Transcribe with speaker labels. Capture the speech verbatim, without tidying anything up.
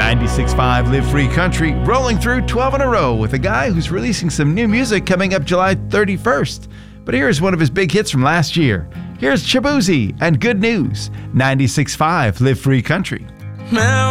Speaker 1: ninety-six point five Live Free Country, rolling through twelve in a row with a guy who's releasing some new music coming up July thirty-first. But here's one of his big hits from last year. Here's Shaboozey and Good News, ninety-six point five Live Free Country.
Speaker 2: Now